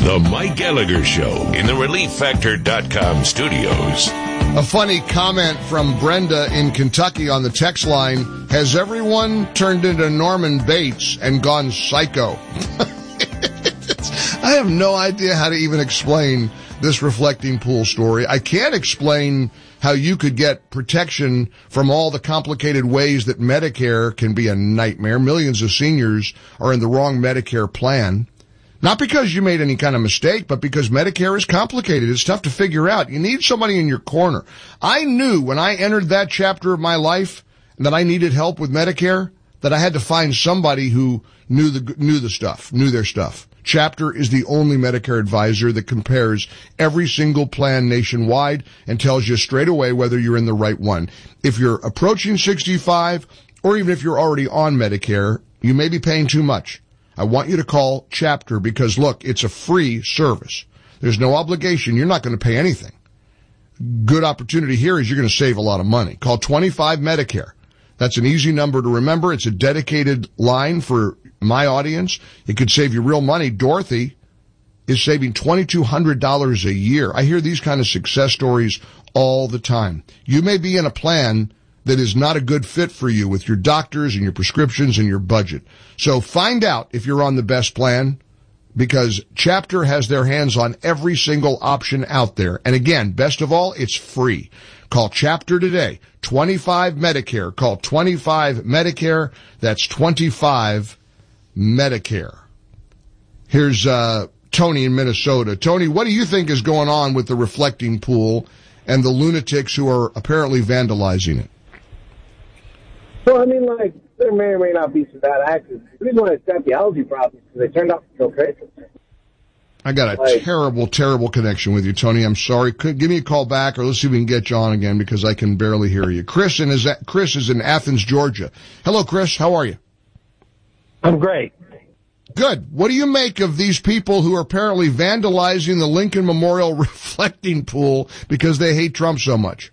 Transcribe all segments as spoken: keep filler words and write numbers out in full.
The Mike Gallagher Show in the relief factor dot com studios. A funny comment from Brenda in Kentucky on the text line. Has everyone turned into Norman Bates and gone psycho? I have no idea how to even explain this reflecting pool story. I can't explain how you could get protection from all the complicated ways that Medicare can be a nightmare. Millions of seniors are in the wrong Medicare plan. Not because you made any kind of mistake, but because Medicare is complicated. It's tough to figure out. You need somebody in your corner. I knew when I entered that chapter of my life that I needed help with Medicare, that I had to find somebody who knew the, knew the stuff, knew their stuff. Chapter is the only Medicare advisor that compares every single plan nationwide and tells you straight away whether you're in the right one. If you're approaching sixty-five, or even if you're already on Medicare, you may be paying too much. I want you to call Chapter because, look, it's a free service. There's no obligation. You're not going to pay anything. Good opportunity here is you're going to save a lot of money. Call twenty-five Medicare. That's an easy number to remember. It's a dedicated line for my audience. It could save you real money. Dorothy is saving twenty-two hundred dollars a year. I hear these kind of success stories all the time. You may be in a plan that is not a good fit for you with your doctors and your prescriptions and your budget. So find out if you're on the best plan, because Chapter has their hands on every single option out there. And again, best of all, it's free. Call Chapter today. twenty-five Medicare. Call twenty-five Medicare. That's twenty-five Medicare. Here's uh Tony in Minnesota. Tony, what do you think is going on with the reflecting pool and the lunatics who are apparently vandalizing it? Well, I mean, like, there may or may not be some bad actors. The reason why it's got the algae problems is because they turned out to go crazy. I got a like, terrible, terrible connection with you, Tony. I'm sorry. Could, give me a call back, or let's see if we can get you on again, because I can barely hear you. Chris, in is, Chris is in Athens, Georgia. Hello, Chris. How are you? I'm great. Good. What do you make of these people who are apparently vandalizing the Lincoln Memorial reflecting pool because they hate Trump so much?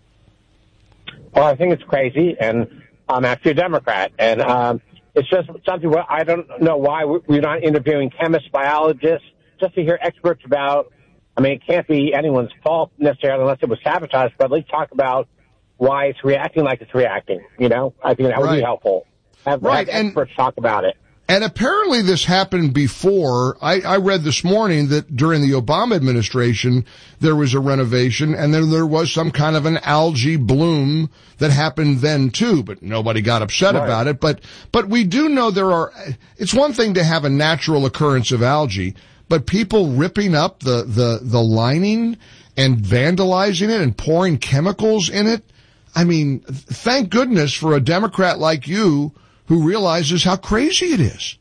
Well, I think it's crazy, and I'm actually a Democrat, and um, it's just something where I don't know why we're not interviewing chemists, biologists, just to hear experts about. I mean, it can't be anyone's fault necessarily unless it was sabotaged, but at least talk about why it's reacting like it's reacting. You know, I think that would right. be helpful. Have, right. have experts and, talk about it. And apparently this happened before. I, I read this morning that during the Obama administration, there was a renovation, and then there was some kind of an algae bloom that happened then too, but nobody got upset right. about it. But, but we do know there are, it's one thing to have a natural occurrence of algae, but people ripping up the, the, the lining and vandalizing it and pouring chemicals in it. I mean, thank goodness for a Democrat like you who realizes how crazy it is.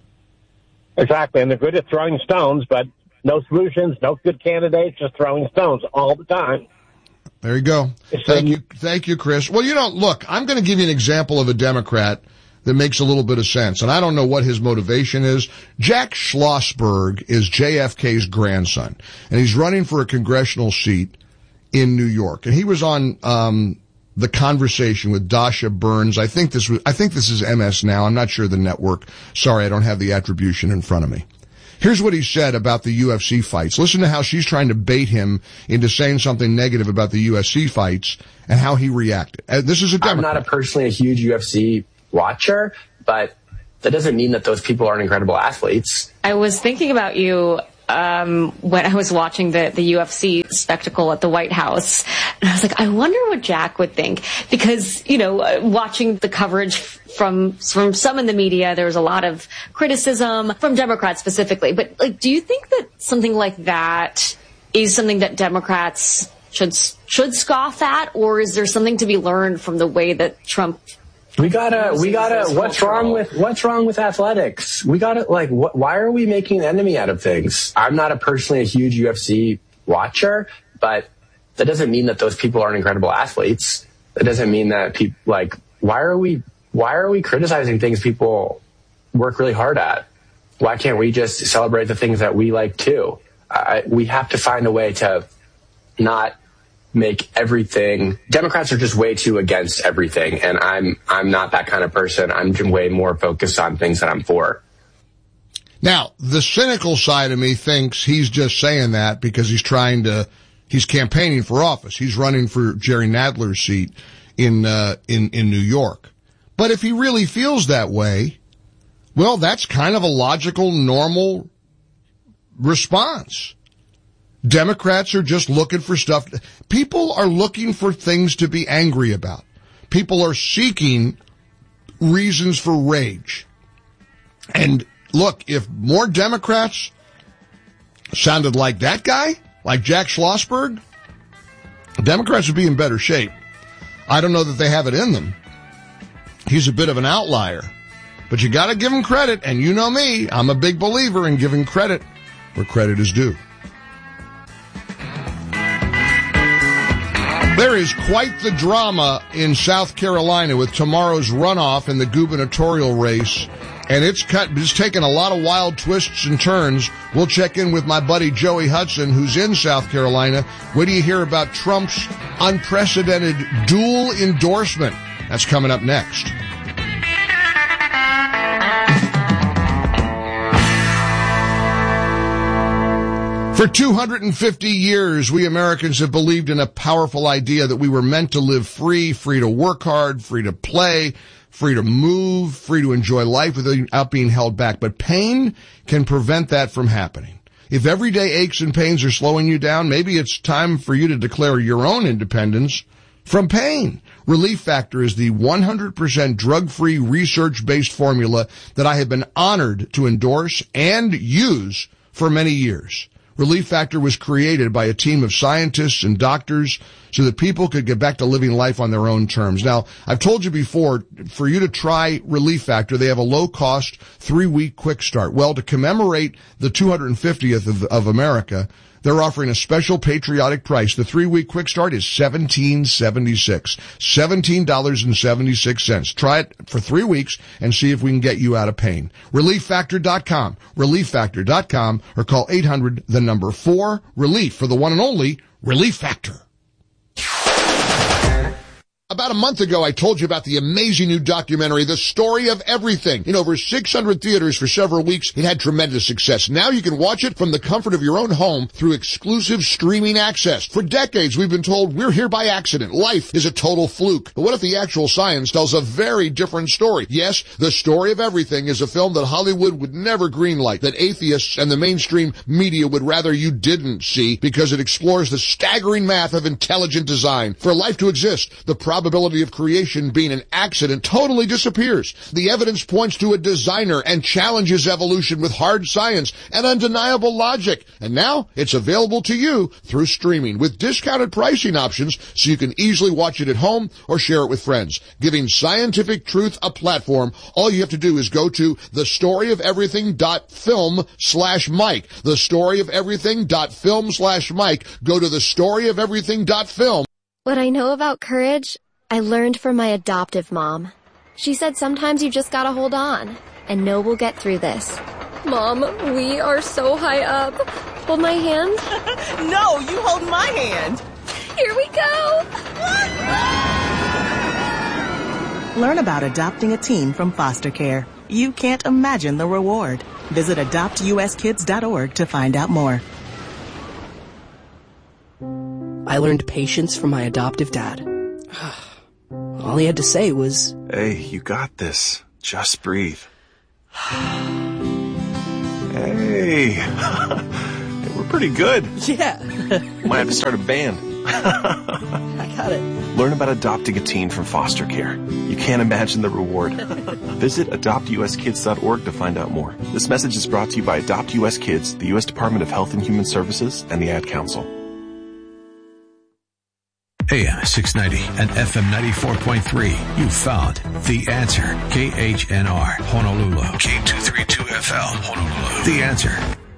Exactly, and they're good at throwing stones, but no solutions, no good candidates, just throwing stones all the time. There you go. Thank you, thank you, Chris. Well, you know, look, I'm going to give you an example of a Democrat that makes a little bit of sense, and I don't know what his motivation is. Jack Schlossberg is J F K's grandson, and he's running for a congressional seat in New York, and he was on um The Conversation with Dasha Burns. I think this was, I think this is M S Now. I'm not sure the network. Sorry, I don't have the attribution in front of me. Here's what he said about the U F C fights. Listen to how she's trying to bait him into saying something negative about the U F C fights and how he reacted. Uh, this is a Democrat. I'm not a personally a huge U F C watcher, but that doesn't mean that those people aren't incredible athletes. I was thinking about you Um, when I was watching the, the U F C spectacle at the White House. And I was like, I wonder what Jack would think. Because, you know, uh, watching the coverage from, from some in the media, there was a lot of criticism from Democrats specifically. But, like, do you think that something like that is something that Democrats should, should scoff at? Or is there something to be learned from the way that Trump We gotta, we gotta, what's wrong with, what's wrong with athletics? We gotta, like, wh- why are we making an enemy out of things? I'm not a personally a huge U F C watcher, but that doesn't mean that those people aren't incredible athletes. That doesn't mean that people, like, why are we, why are we criticizing things people work really hard at? Why can't we just celebrate the things that we like too? I, we have to find a way to not make everything. Democrats are just way too against everything, and I'm I'm not that kind of person. I'm way more focused on things that I'm for. Now, the cynical side of me thinks he's just saying that because he's trying to, he's campaigning for office. He's running for Jerry Nadler's seat in, uh, in, in New York. But if he really feels that way, well, that's kind of a logical, normal response. Democrats are just looking for stuff. People are looking for things to be angry about. People are seeking reasons for rage. And look, if more Democrats sounded like that guy, like Jack Schlossberg, Democrats would be in better shape. I don't know that they have it in them. He's a bit of an outlier. But you gotta give him credit, and you know me, I'm a big believer in giving credit where credit is due. There is quite the drama in South Carolina with tomorrow's runoff in the gubernatorial race, and it's cut, it's taken a lot of wild twists and turns. We'll check in with my buddy Joey Hudson, who's in South Carolina. What do you hear about Trump's unprecedented dual endorsement? That's coming up next. For two hundred fifty years, we Americans have believed in a powerful idea that we were meant to live free, free to work hard, free to play, free to move, free to enjoy life without being held back. But pain can prevent that from happening. If everyday aches and pains are slowing you down, maybe it's time for you to declare your own independence from pain. Relief Factor is the one hundred percent drug-free, research-based formula that I have been honored to endorse and use for many years. Relief Factor was created by a team of scientists and doctors so that people could get back to living life on their own terms. Now, I've told you before, for you to try Relief Factor, they have a low-cost, three-week quick start. Well, to commemorate the two hundred fiftieth of, of America, they're offering a special patriotic price. The three-week quick start is seventeen seventy-six, seventeen dollars and seventy-six cents. Try it for three weeks and see if we can get you out of pain. relief factor dot com, relief factor dot com, or call eight hundred, the number four, relief for the one and only Relief Factor. About a month ago, I told you about the amazing new documentary, The Story of Everything. In over six hundred theaters for several weeks, it had tremendous success. Now you can watch it from the comfort of your own home through exclusive streaming access. For decades, we've been told we're here by accident. Life is a total fluke. But what if the actual science tells a very different story? Yes, The Story of Everything is a film that Hollywood would never greenlight, that atheists and the mainstream media would rather you didn't see, because it explores the staggering math of intelligent design. For life to exist, the probability of creation being an accident totally disappears. The evidence points to a designer and challenges evolution with hard science and undeniable logic. And now it's available to you through streaming with discounted pricing options so you can easily watch it at home or share it with friends. Giving scientific truth a platform, all you have to do is go to the story of everything dot film slash Mike. the story of everything dot film slash Mike. Go to the story of everything dot film. What I know about courage, I learned from my adoptive mom. She said sometimes you just gotta hold on and know we'll get through this. Mom, we are so high up. Hold my hand. No, you hold my hand. Here we go. Learn about adopting a teen from foster care. You can't imagine the reward. Visit adopt u s kids dot org to find out more. I learned patience from my adoptive dad. All he had to say was, "Hey, you got this. Just breathe." Hey, we're pretty good. Yeah. Might have to start a band. I got it. Learn about adopting a teen from foster care. You can't imagine the reward. Visit adopt u s kids dot org to find out more. This message is brought to you by Adopt U S Kids, the U S Department of Health and Human Services, and the Ad Council. A M six ninety and F M ninety-four point three. You found The Answer. K H N R, Honolulu. K two thirty-two F L, Honolulu. The Answer.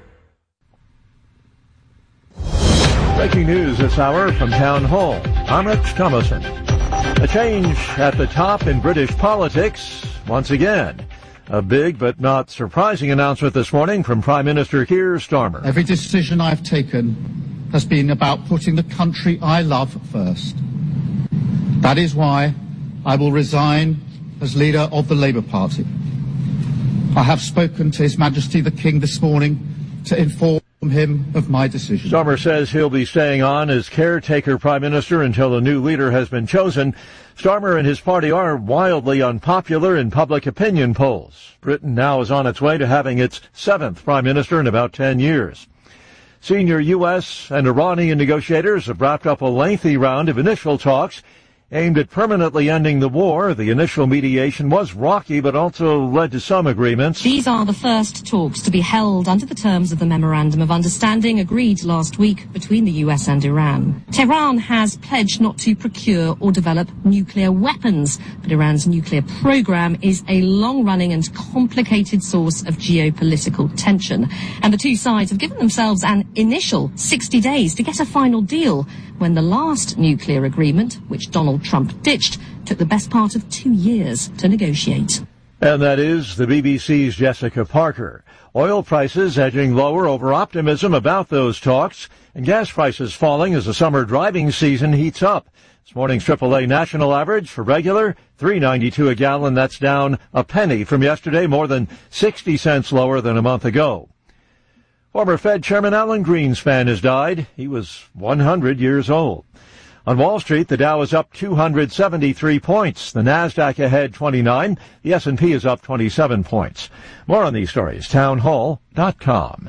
Breaking news this hour from Town Hall. I'm Rich Thomason. A change at the top in British politics once again. A big but not surprising announcement this morning from Prime Minister Keir Starmer. Every decision I've taken has been about putting the country I love first. That is why I will resign as leader of the Labour Party. I have spoken to His Majesty the King this morning to inform him of my decision. Starmer says he'll be staying on as caretaker prime minister until a new leader has been chosen. Starmer and his party are wildly unpopular in public opinion polls. Britain now is on its way to having its seventh prime minister in about ten years. Senior U S and Iranian negotiators have wrapped up a lengthy round of initial talks aimed at permanently ending the war. The initial mediation was rocky, but also led to some agreements. These are the first talks to be held under the terms of the Memorandum of Understanding agreed last week between the U S and Iran. Tehran has pledged not to procure or develop nuclear weapons, but Iran's nuclear program is a long-running and complicated source of geopolitical tension. And the two sides have given themselves an initial sixty days to get a final deal, when the last nuclear agreement, which Donald Trump ditched, took the best part of two years to negotiate. And that is the B B C's Jessica Parker. Oil prices edging lower over optimism about those talks, and gas prices falling as the summer driving season heats up. This morning's triple A national average for regular, three ninety-two a gallon. That's down a penny from yesterday, more than sixty cents lower than a month ago. Former Fed Chairman Alan Greenspan has died. He was one hundred years old. On Wall Street, the Dow is up two hundred seventy-three points. The Nasdaq ahead twenty-nine. The S and P is up twenty-seven points. More on these stories, town hall dot com.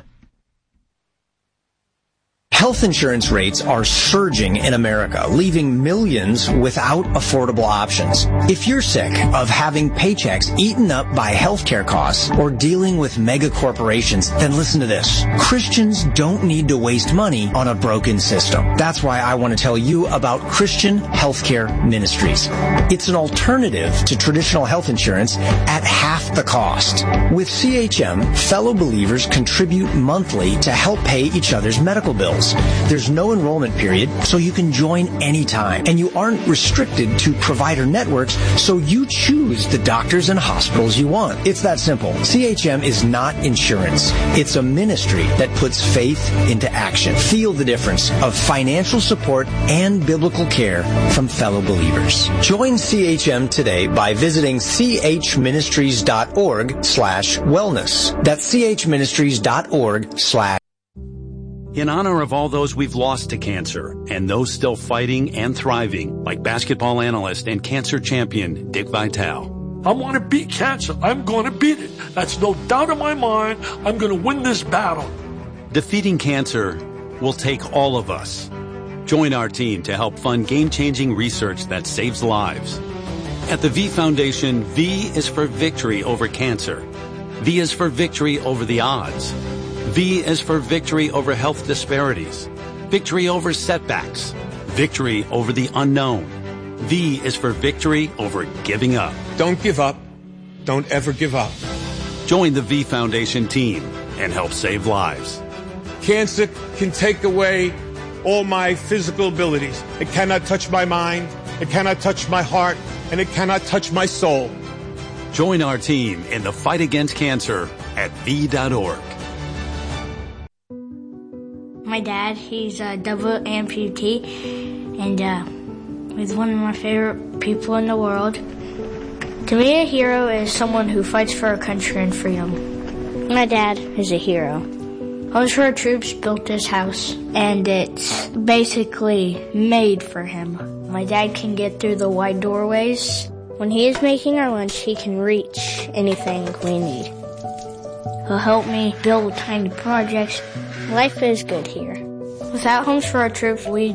Health insurance rates are surging in America, leaving millions without affordable options. If you're sick of having paychecks eaten up by healthcare costs or dealing with mega corporations, then listen to this. Christians don't need to waste money on a broken system. That's why I want to tell you about Christian Healthcare Ministries. It's an alternative to traditional health insurance at half the cost. With C H M, fellow believers contribute monthly to help pay each other's medical bills. There's no enrollment period, so you can join anytime. And you aren't restricted to provider networks, so you choose the doctors and hospitals you want. It's that simple. C H M is not insurance. It's a ministry that puts faith into action. Feel the difference of financial support and biblical care from fellow believers. Join C H M today by visiting chministries.org slash wellness. That's chministries.org slash In honor of all those we've lost to cancer and those still fighting and thriving, like basketball analyst and cancer champion Dick Vitale. I want to beat cancer. I'm going to beat it. That's no doubt in my mind. I'm going to win this battle. Defeating cancer will take all of us. Join our team to help fund game-changing research that saves lives. At the V Foundation, V is for victory over cancer. V is for victory over the odds. V is for victory over health disparities, victory over setbacks, victory over the unknown. V is for victory over giving up. Don't give up. Don't ever give up. Join the V Foundation team and help save lives. Cancer can take away all my physical abilities. It cannot touch my mind, it cannot touch my heart, and it cannot touch my soul. Join our team in the fight against cancer at V dot org. My dad, he's a double amputee, and uh, he's one of my favorite people in the world. To me, a hero is someone who fights for our country and freedom. My dad is a hero. Homes for Our Troops built this house, and it's basically made for him. My dad can get through the wide doorways. When he is making our lunch, he can reach anything we need. He'll help me build tiny projects. Life is good here. Without Homes for Our Troops, we